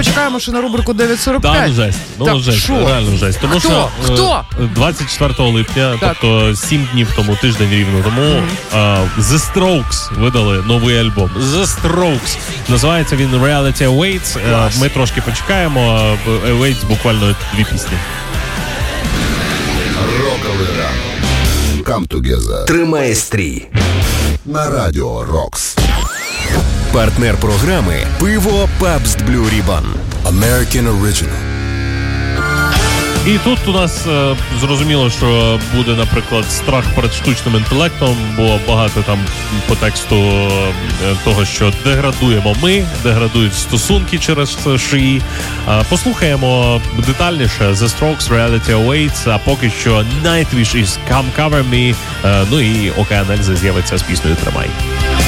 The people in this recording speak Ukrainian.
почекаємо ще на рубрику 9.45. Так, жесть. Ну, жесть, реально жесть. Тому що Хто? 24 липня, тобто 7 днів тому, тиждень рівно тому, The Strokes видали новий альбом. The Strokes. Називається він Reality Awaits. Ми трошки почекаємо. Awaits буквально 2 пісні. Роковий ранок. Come together. Тримає стрій. На радіо Рокс. Партнер програми «Пиво Pabst Blue Ribbon». American Original. І тут у нас зрозуміло, що буде, наприклад, страх перед штучним інтелектом, бо багато там по тексту того, що деградуємо ми, деградують стосунки через шиї. Послухаємо детальніше The Strokes, Reality Awaits, а поки що Nightwish із Come Cover Me, ну і Океан Ельзи з'явиться з піснею «Тримай».